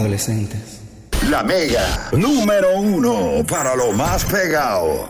adolescentes. La Mega, número 1 para lo más pegado.